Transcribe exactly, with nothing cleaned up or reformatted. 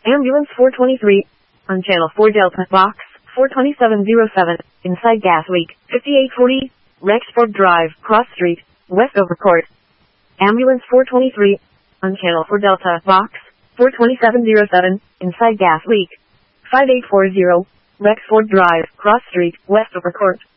Ambulance four twenty-three. On channel four Delta. Box four twenty-seven oh seven. Inside gas leak. fifty-eight forty. Rexford Drive. Cross Street. Westover Court. Ambulance four twenty-three. On channel four Delta. Box four twenty-seven oh seven. Inside gas leak. five eight four zero. Rexford Drive. Cross Street. Westover Court.